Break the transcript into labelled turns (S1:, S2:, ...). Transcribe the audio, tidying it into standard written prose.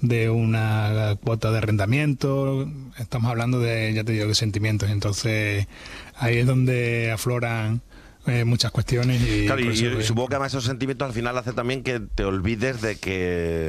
S1: de una cuota de arrendamiento. Estamos hablando de, ya te digo, de sentimientos. Entonces ahí es donde afloran muchas cuestiones. Y
S2: claro,
S1: por eso,
S2: y supongo que además esos sentimientos al final hacen también que te olvides de que